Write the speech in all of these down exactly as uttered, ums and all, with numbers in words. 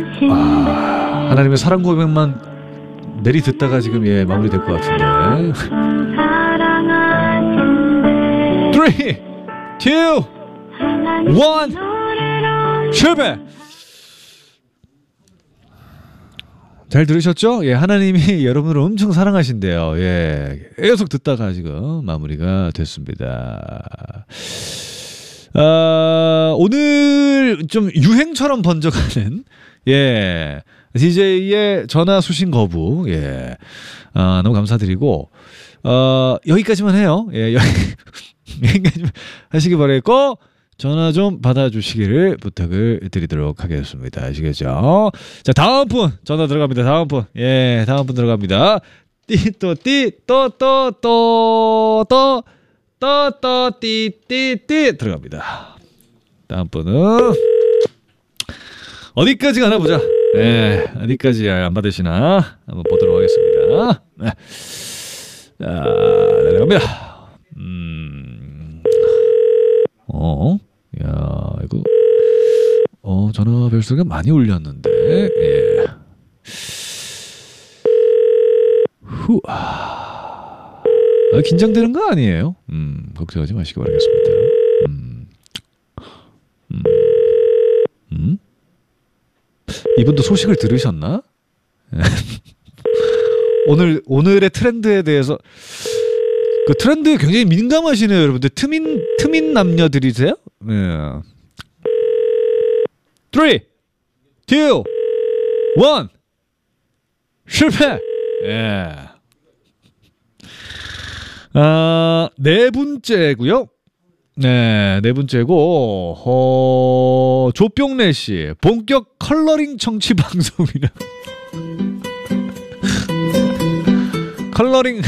아, 하나님의 사랑 고백만 내리 듣다가 지금 예 마무리될 것 같은데. three, two, one, 실패. 잘 들으셨죠? 예, 하나님이 여러분을 엄청 사랑하신대요. 예, 계속 듣다가 지금 마무리가 됐습니다. 아, 오늘 좀 유행처럼 번져가는 예 디제이의 전화 수신 거부 예 아, 너무 감사드리고 어, 여기까지만 해요. 예, 여기, 여기까지만 하시기 바라겠고. 전화 좀 받아주시기를 부탁을 드리도록 하겠습니다. 아시겠죠? 자, 다음 분 전화 들어갑니다. 다음 분. 예, 다음 분 들어갑니다. 띠또띠또또또또또또띠띠띠 들어갑니다. 다음 분은 어디까지 가나 보자. 네, 어디까지 안 받으시나 한번 보도록 하겠습니다. 네. 자, 내려갑니다. 음. 어, 야, 이거, 어, 전화 벨소리가 많이 울렸는데, 예. 후, 아, 긴장되는 거 아니에요? 음, 걱정하지 마시기 바라겠습니다. 음, 음, 음? 이분도 소식을 들으셨나? 오늘, 오늘의 트렌드에 대해서, 그 트렌드에 굉장히 민감하시네요, 여러분들. 트민 트민 남녀들이세요? 네. three, two, one, 실패. 예. 아, 네 번째고요. 네, 네 번째고 어, 조병래 씨 본격 컬러링 청취 방송이라. 컬러링.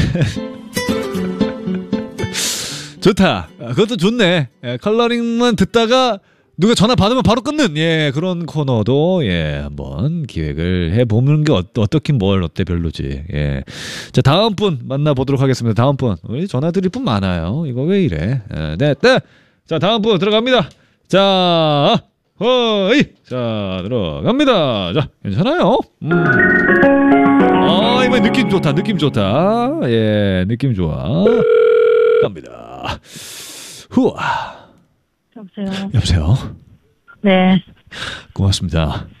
좋다. 그것도 좋네. 예, 컬러링만 듣다가 누가 전화 받으면 바로 끊는 예 그런 코너도 예 한번 기획을 해보는 게 어떠, 어떻긴 뭘 어때 별로지. 예. 자, 다음 분 만나보도록 하겠습니다. 다음 분. 우리 전화 드릴 분 많아요. 이거 왜 이래. 예, 네, 네. 자, 다음 분 들어갑니다. 자, 허이. 자, 들어갑니다. 자, 괜찮아요. 음. 아, 이번 느낌 좋다. 느낌 좋다. 예, 느낌 좋아. 갑니다. 후아. 여보세요. 여보세요. 네. 고맙습니다.